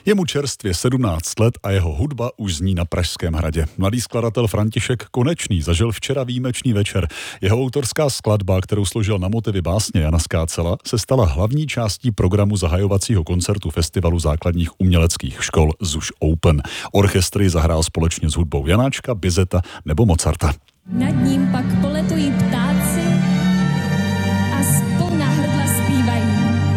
Je mu čerstvě 17 let a jeho hudba už zní na Pražském hradě. Mladý skladatel František Konečný zažil včera výjimečný večer. Jeho autorská skladba, kterou složil na motivy básně Jana Skácela, se stala hlavní částí programu zahajovacího koncertu Festivalu základních uměleckých škol ZUŠ Open. Orchestr zahrál společně s hudbou Janáčka, Bizeta nebo Mozarta. Nad ním pak poletují ptáci a spolu na hrdla zpívají.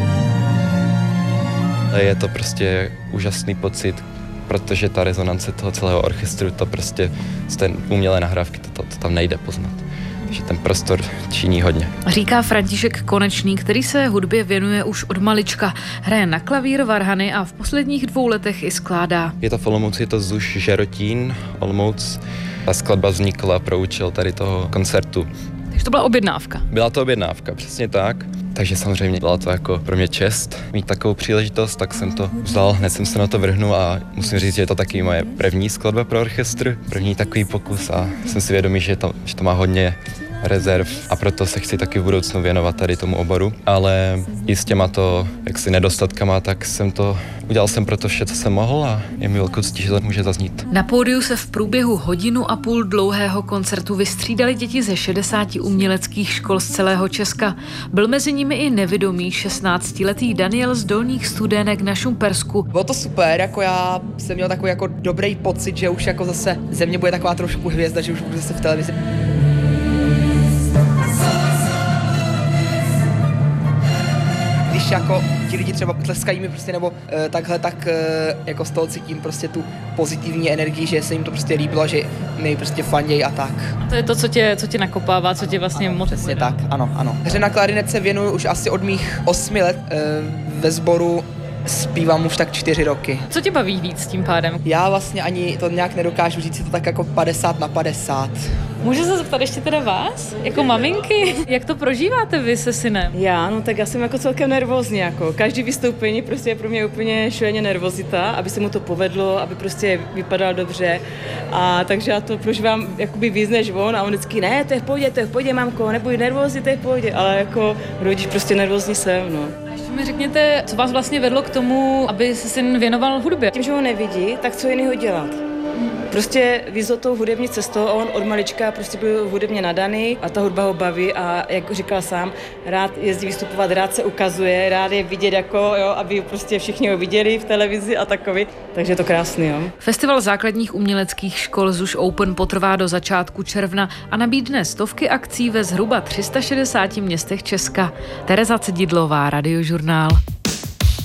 Je to prostě úžasný pocit, protože ta rezonance toho celého orchestru, to prostě z té umělé nahrávky, to tam nejde poznat. Takže ten prostor činí hodně. Říká František Konečný, který se hudbě věnuje už od malička. Hraje na klavír, varhany a v posledních 2 letech i skládá. Je to v Olomouci, je to ZUŠ Žerotín, Olomouc. Ta skladba vznikla pro účel tady toho koncertu. Takže to byla objednávka. Byla to objednávka, přesně tak. Takže samozřejmě byla to jako pro mě čest mít takovou příležitost, tak jsem to vzal, hned jsem se na to vrhnul a musím říct, že je to taky moje první skladba pro orchestr, první takový pokus a jsem si vědomý, že to má hodně rezerv a proto se chci taky v budoucnu věnovat tady tomu oboru, ale i s těmato jaksi nedostatkama, tak udělal jsem proto vše, co jsem mohl a je mi velkou ctí, že to může zaznít. Na pódiu se v průběhu 1,5 hodiny dlouhého koncertu vystřídali děti ze 60 uměleckých škol z celého Česka. Byl mezi nimi i nevidomý 16letý Daniel z Dolních Studenek na Šumpersku. Bylo to super, jako já jsem měl takový jako dobrý pocit, že už jako zase ze mě bude taková trošku hvězda, že už budu zase v televizi. Když jako ti lidi třeba tleskají mi prostě nebo takhle, tak jako z toho cítím prostě tu pozitivní energii, že se jim to prostě líbilo, že mi prostě fandějí a tak. To je to, co tě nakopává, co tě vlastně motivuje. Přesně tak, ano. Hře na klarinet se věnuju už asi od mých 8 let ve sboru. Zpívám už tak 4 roky. Co tě baví víc tím pádem? Já vlastně ani to nějak nedokážu říct, si to tak jako 50/50. Můžu se zeptat ještě teda vás, jako maminky, jak to prožíváte vy se synem? No tak já jsem jako celkem nervózní, jako každý vystoupení prostě je pro mě úplně šíleně nervozita, aby se mu to povedlo, aby prostě vypadal dobře a takže já to prožívám jakoby víc než on a on vždycky ne, to je v pohodě, mamko, nebuď nervózní, to je v pohodě, ale jako rodič prostě nervózní jsem, no. Ještě mi řekněte, co vás vlastně vedlo k tomu, aby se syn věnoval hudbě? Tím, že ho nevidí, tak co jiného dělat? Prostě vyzl tou hudební cestou a on od malička prostě byl hudebně nadaný a ta hudba ho baví a jak říkal sám, rád jezdí vystupovat, rád se ukazuje, rád je vidět jako, jo, aby prostě všichni ho viděli v televizi a takový. Takže je to krásný, jo. Festival základních uměleckých škol ZUŠ Open potrvá do začátku června a nabídne stovky akcí ve zhruba 360 městech Česka. Tereza Cedidlová, Radiožurnál.